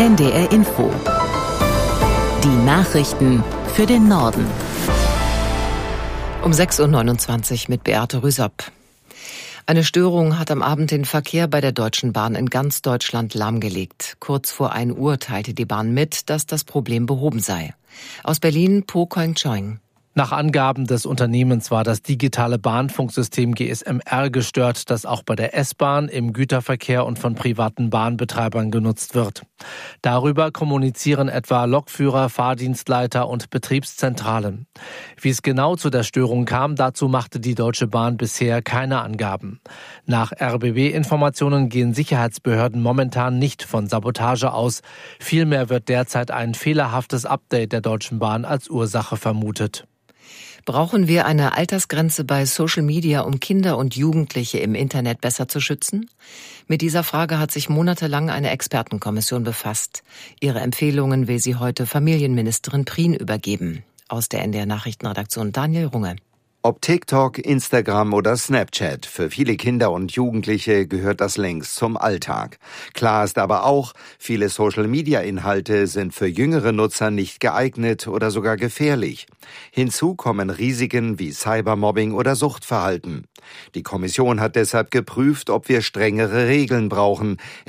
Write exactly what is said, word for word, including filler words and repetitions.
N D R Info. Die Nachrichten für den Norden. Um sechs Uhr neunundzwanzig mit Beate Rüsop. Eine Störung hat am Abend den Verkehr bei der Deutschen Bahn in ganz Deutschland lahmgelegt. Kurz vor ein Uhr teilte die Bahn mit, dass das Problem behoben sei. Aus Berlin, Po Koing-Choing. Nach Angaben des Unternehmens war das digitale Bahnfunksystem G S M R gestört, das auch bei der S-Bahn, im Güterverkehr und von privaten Bahnbetreibern genutzt wird. Darüber kommunizieren etwa Lokführer, Fahrdienstleiter und Betriebszentralen. Wie es genau zu der Störung kam, dazu machte die Deutsche Bahn bisher keine Angaben. Nach R B B-Informationen gehen Sicherheitsbehörden momentan nicht von Sabotage aus. Vielmehr wird derzeit ein fehlerhaftes Update der Deutschen Bahn als Ursache vermutet. Brauchen wir eine Altersgrenze bei Social Media, um Kinder und Jugendliche im Internet besser zu schützen? Mit dieser Frage hat sich monatelang eine Expertenkommission befasst. Ihre Empfehlungen will sie heute Familienministerin Prien übergeben. Aus der N D R Nachrichtenredaktion Daniel Runge. Ob TikTok, Instagram oder Snapchat, für viele Kinder und Jugendliche gehört das längst zum Alltag. Klar ist aber auch, viele Social-Media-Inhalte sind für jüngere Nutzer nicht geeignet oder sogar gefährlich. Hinzu kommen Risiken wie Cybermobbing oder Suchtverhalten. Die Kommission hat deshalb geprüft, ob wir strengere Regeln brauchen,